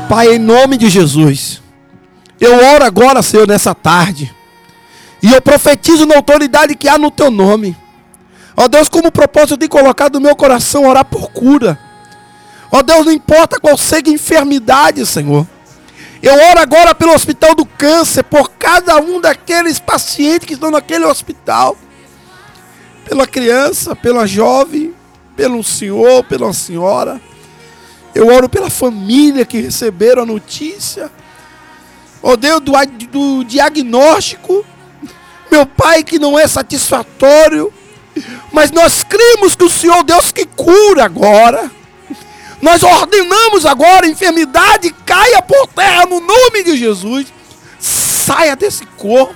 Pai, em nome de Jesus, eu oro agora, Senhor, nessa tarde, e eu profetizo na autoridade que há no Teu nome. Ó Deus, como o propósito de colocar no meu coração orar por cura. Ó Deus, não importa qual seja a enfermidade, Senhor. Eu oro agora pelo Hospital do Câncer, por cada um daqueles pacientes que estão naquele hospital. Pela criança, pela jovem, pelo senhor, pela senhora. Eu oro pela família que receberam a notícia. Ó Deus, do diagnóstico. Meu Pai, que não é satisfatório. Mas nós cremos que o Senhor, Deus, que cura agora. Nós ordenamos agora, a enfermidade caia por terra no nome de Jesus. Saia desse corpo.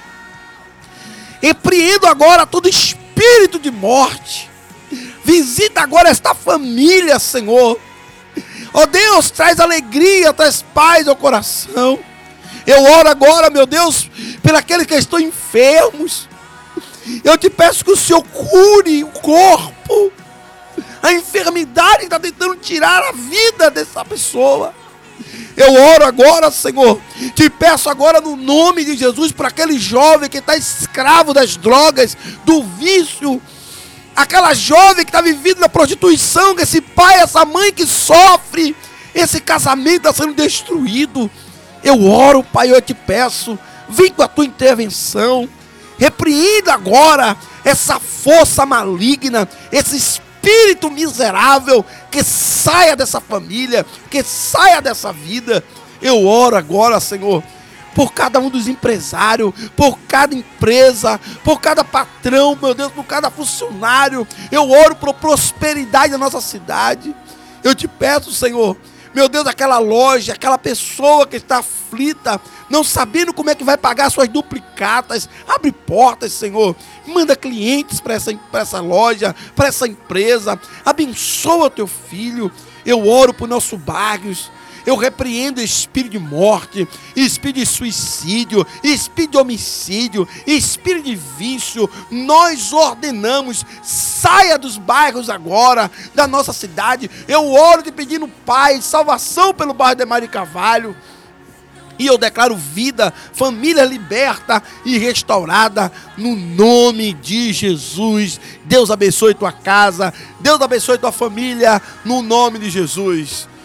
Repreendo agora todo espírito de morte. Visita agora esta família, Senhor. Ó Deus, traz alegria, traz paz ao coração. Eu oro agora, meu Deus, pelos que estão enfermos. Eu te peço que o Senhor cure o corpo. A enfermidade está tentando tirar a vida dessa pessoa. Eu oro agora, Senhor. Te peço agora no nome de Jesus para aquele jovem que está escravo das drogas, do vício. Aquela jovem que está vivendo na prostituição, esse pai, essa mãe que sofre. Esse casamento está sendo destruído. Eu oro, Pai, eu te peço. Vem com a tua intervenção. Repreenda agora essa força maligna, esse espírito miserável, que saia dessa família, que saia dessa vida. Eu oro agora, Senhor, por cada um dos empresários, por cada empresa, por cada patrão, meu Deus, por cada funcionário. Eu oro por prosperidade da nossa cidade. Eu te peço, Senhor, meu Deus, aquela loja, aquela pessoa que está aflita, não sabendo como é que vai pagar suas duplicatas, abre portas, Senhor, manda clientes para essa loja, para essa empresa, abençoa teu filho. Eu oro por nossos bairros. Eu repreendo espírito de morte, espírito de suicídio, espírito de homicídio, espírito de vício. Nós ordenamos, saia dos bairros agora, da nossa cidade. Eu oro te pedindo paz, salvação pelo bairro de Mário Carvalho. E eu declaro vida, família liberta e restaurada no nome de Jesus. Deus abençoe tua casa, Deus abençoe tua família, no nome de Jesus.